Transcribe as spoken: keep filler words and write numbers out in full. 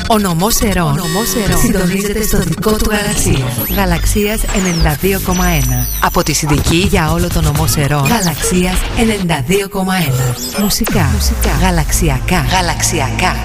Ο νομός Ερών συντονίζεται στο δικό του Γαλαξία. Γαλαξίας ενενήντα δύο κόμμα ένα. Από τη Συνδική για όλο το νομό Ερών. Γαλαξίας ενενήντα δύο κόμμα ένα. Μουσικά. Μουσικά. Γαλαξιακά. Γαλαξιακά.